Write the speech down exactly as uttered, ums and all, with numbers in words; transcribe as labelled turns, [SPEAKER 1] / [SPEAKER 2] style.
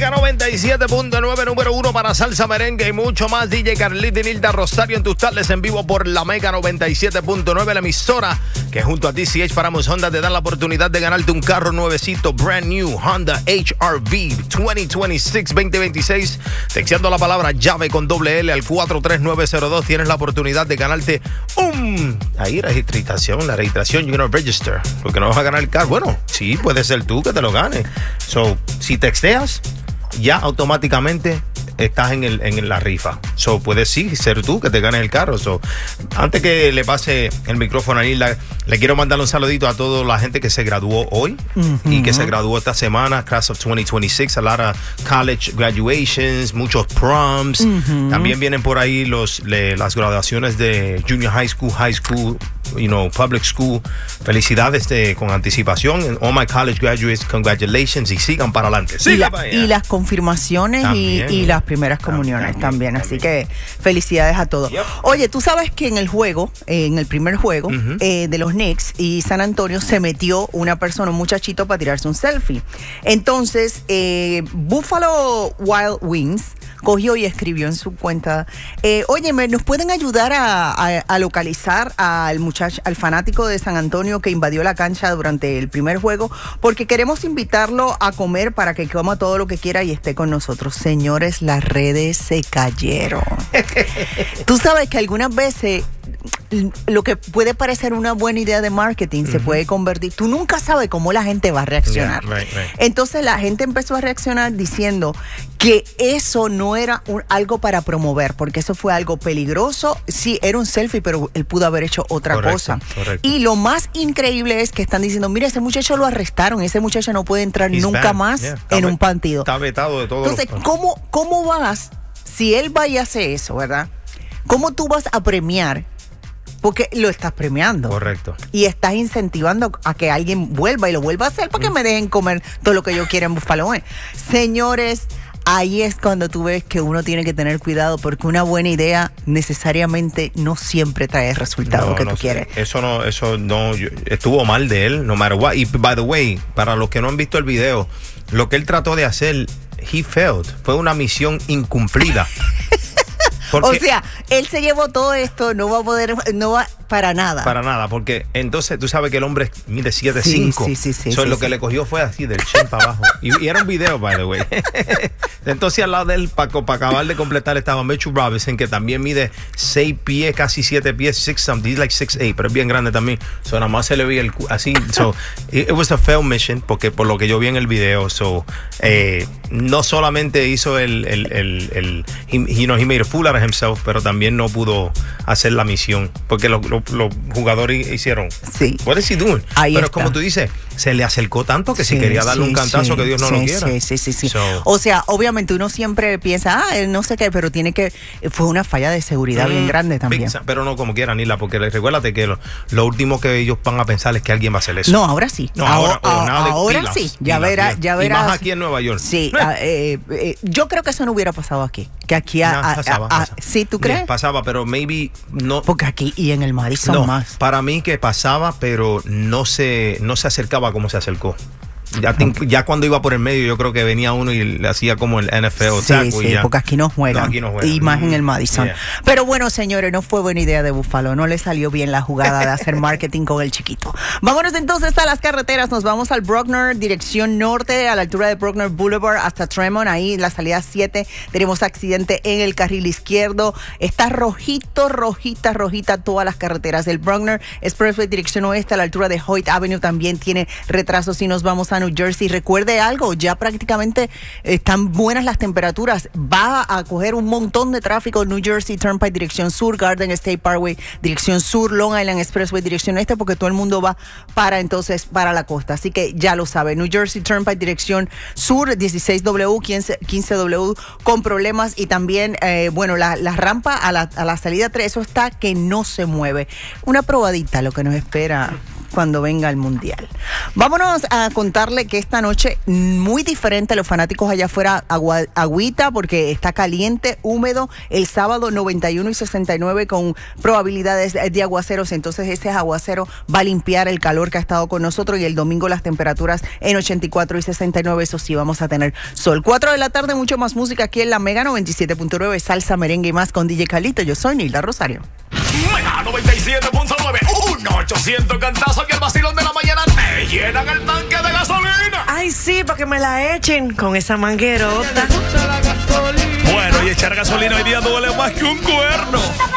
[SPEAKER 1] Mega noventa y siete punto nueve, número uno para salsa, merengue y mucho más. D J Carlito y Nilda Rosario en tus tardes en vivo por la Mega noventa y siete punto nueve, la emisora que junto a T C H Paramos Honda te dan la oportunidad de ganarte un carro nuevecito, brand new Honda H R V veinte veintiséis, veinte veintiséis. Texteando la palabra llave con doble L al cuatro tres nueve cero dos tienes la oportunidad de ganarte un... Ahí registración, la registración, you're gonna register. Porque no vas a ganar el carro. Bueno, sí, puede ser tú que te lo ganes. So, si texteas, ya automáticamente estás en, el, en la rifa. So, puedes sí ser tú que te ganes el carro. So, antes que le pase el micrófono a Nilda, le quiero mandar un saludito a toda la gente que se graduó hoy uh-huh. y que se graduó esta semana, Class of veinte veintiséis, a lot of college graduations, muchos proms. Uh-huh. También vienen por ahí los, le, las graduaciones de junior high school, high school, you know, public school. Felicidades de, con anticipación. All my college graduates, congratulations y sigan para adelante.
[SPEAKER 2] Y, la, y las confirmaciones y, y las primeras comuniones también, también. Así que felicidades a todos. Yep. Oye, tú sabes que en el juego, eh, en el primer juego uh-huh. eh, de los Knicks y San Antonio se metió una persona, un muchachito para tirarse un selfie. Entonces, eh, Buffalo Wild Wings cogió y escribió en su cuenta, eh, oye, ¿nos pueden ayudar a, a, a localizar al muchacho, al fanático de San Antonio que invadió la cancha durante el primer juego? Porque queremos invitarlo a comer para que coma todo lo que quiera y esté con nosotros. Señores, las redes se cayeron. Tú sabes que algunas veces lo que puede parecer una buena idea de marketing uh-huh. se puede convertir, tú nunca sabes cómo la gente va a reaccionar. Yeah, right, right. Entonces la gente empezó a reaccionar diciendo que eso no era un, algo para promover, porque eso fue algo peligroso. Sí, era un selfie, pero él pudo haber hecho otra correcto, cosa. Correcto. Y lo más increíble es que están diciendo, mira, ese muchacho lo arrestaron, ese muchacho no puede entrar He's nunca banned. más yeah, en un partido.
[SPEAKER 1] Está vetado de todo.
[SPEAKER 2] Entonces, los... ¿cómo, ¿cómo vas, si él va y hace eso, verdad? ¿Cómo tú vas a premiar? Porque lo estás premiando.
[SPEAKER 1] Correcto.
[SPEAKER 2] Y estás incentivando a que alguien vuelva y lo vuelva a hacer para que mm. me dejen comer todo lo que yo quiera en Buffalo. Señores, ahí es cuando tú ves que uno tiene que tener cuidado, porque una buena idea necesariamente no siempre trae el resultado no, que no tú sé. quieres.
[SPEAKER 1] Eso no, eso no, yo, estuvo mal de él, no matter what. Y by the way, para los que no han visto el video, lo que él trató de hacer, he failed. Fue una misión incumplida. Porque,
[SPEAKER 2] o sea, él se llevó todo esto, no va a poder, no va para nada.
[SPEAKER 1] Para nada, porque entonces tú sabes que el hombre mide siete cinco.
[SPEAKER 2] Sí, sí, sí. sí,
[SPEAKER 1] so,
[SPEAKER 2] sí
[SPEAKER 1] lo
[SPEAKER 2] sí.
[SPEAKER 1] que le cogió fue así, del chin para abajo. Y, y era un video, by the way. Entonces al lado de él, para pa acabar de completar, estaba Mitchell Robinson, que también mide seis pies, casi siete pies, six something, he's like six eight, pero es bien grande también. So, nada más se le veía el así. So, it, it was a failed mission, porque por lo que yo vi en el video, so, eh, no solamente hizo el, el, el, el he, you know, he made a fool out of himself, pero también no pudo hacer la misión, porque los lo, lo jugadores hicieron,
[SPEAKER 2] sí.
[SPEAKER 1] what is he doing?
[SPEAKER 2] Ahí
[SPEAKER 1] pero
[SPEAKER 2] está.
[SPEAKER 1] Como tú dices, se le acercó tanto que sí, si quería darle sí, un cantazo sí, que Dios no
[SPEAKER 2] sí,
[SPEAKER 1] lo quiera.
[SPEAKER 2] Sí, sí, sí, sí. So, o sea, obviamente uno siempre piensa, ah, él no sé qué, pero tiene que, fue una falla de seguridad mm, bien grande también.
[SPEAKER 1] Big, pero no como quiera, Nila, porque recuérdate que lo, lo último que ellos van a pensar es que alguien va a hacer eso.
[SPEAKER 2] No, ahora sí.
[SPEAKER 1] No, ahora,
[SPEAKER 2] ahora,
[SPEAKER 1] nada de
[SPEAKER 2] ahora
[SPEAKER 1] pilas,
[SPEAKER 2] sí. Ya
[SPEAKER 1] pilas,
[SPEAKER 2] verás,
[SPEAKER 1] pilas.
[SPEAKER 2] ya verás.
[SPEAKER 1] Y más aquí en Nueva York.
[SPEAKER 2] Sí, eh, eh, yo creo que eso no hubiera pasado aquí. Que aquí a,
[SPEAKER 1] no,
[SPEAKER 2] a,
[SPEAKER 1] pasaba,
[SPEAKER 2] a, a,
[SPEAKER 1] pasaba.
[SPEAKER 2] ¿sí tú crees?
[SPEAKER 1] Pasaba, pero maybe no.
[SPEAKER 2] Porque aquí y en el Madison
[SPEAKER 1] no,
[SPEAKER 2] más.
[SPEAKER 1] Para mí que pasaba, pero no se, no se acercaba como se acercó. Ya, te, ya cuando iba por el medio, yo creo que venía uno y le hacía como el N F L.
[SPEAKER 2] Sí, sí, y porque aquí no juegan.
[SPEAKER 1] No, aquí no juegan.
[SPEAKER 2] Y más en el Madison.
[SPEAKER 1] Yeah.
[SPEAKER 2] Pero bueno, señores, no fue buena idea de Buffalo. No le salió bien la jugada de hacer marketing con el chiquito. Vámonos entonces a las carreteras. Nos vamos al Bruckner, dirección norte, a la altura de Bruckner Boulevard hasta Tremont. Ahí la salida siete. Tenemos accidente en el carril izquierdo. Está rojito, rojita, rojita todas las carreteras. El Bruckner Expressway, dirección oeste, a la altura de Hoyt Avenue, también tiene retrasos. Y nos vamos a New Jersey. Recuerde algo, ya prácticamente están buenas las temperaturas. Va a coger un montón de tráfico New Jersey Turnpike, dirección sur, Garden State Parkway, dirección sur, Long Island Expressway, dirección este, porque todo el mundo va para entonces para la costa. Así que ya lo sabe. New Jersey Turnpike, dirección sur, dieciséis W, quince W, con problemas. Y también, eh, bueno, la, la rampa a la, a la salida tres, eso está que no se mueve. Una probadita lo que nos espera cuando venga el Mundial. Vámonos a contarle que esta noche, muy diferente a los fanáticos allá afuera, agua, agüita, porque está caliente, húmedo. El sábado noventa y uno y sesenta y nueve con probabilidades de aguaceros. Entonces ese aguacero va a limpiar el calor que ha estado con nosotros. Y el domingo las temperaturas en ochenta y cuatro y sesenta y nueve. Eso sí, vamos a tener sol. cuatro de la tarde, mucho más música aquí en la Mega noventa y siete punto nueve. Salsa, merengue y más con D J Carlito. Yo soy Nilda Rosario.
[SPEAKER 1] Mega noventa y siete punto nueve, uno ochocientos cantazo que el vacilón de la mañana te llenan el tanque de gasolina.
[SPEAKER 3] Ay, sí, para que me la echen con esa manguerota.
[SPEAKER 1] Bueno, y echar gasolina hoy día duele más que un cuerno.